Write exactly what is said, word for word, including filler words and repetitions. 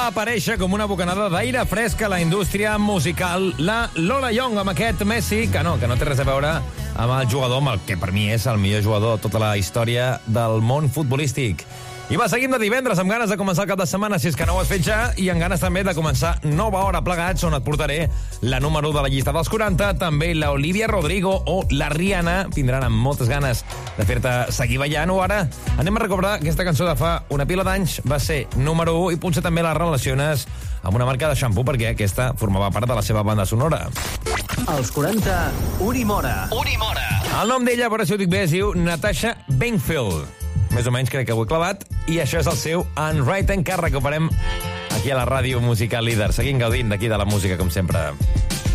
va aparèixer com una bocanada d'aire fresc a la indústria musical. La Lola Young, amb aquest Messi, que no, que no té res a veure amb el jugador, amb el que per mi és el millor jugador de tota la història del món futbolístic. I va, seguim de divendres amb ganes de començar el cap de setmana, si és que no ho has fet ja, i amb ganes també de començar nova hora plegats, on et portaré la número de la llista dels quaranta, també la Olivia Rodrigo o la Rihanna, tindran amb moltes ganes de fer-te seguir ballant. O ara anem a recordar aquesta cançó de fa una pila d'anys, va ser número u, i potser també la relaciones amb una marca de xampú, perquè aquesta formava part de la seva banda sonora. Els quaranta, Unimora. Unimora. El nom d'ella, per això ho dic bé, es diu Natasha Bedingfield. Més o menys crec que ho he clavat, i això és el seu Unwritten, que recuperem aquí a la ràdio musical líder. Seguim gaudint d'aquí de la música, com sempre.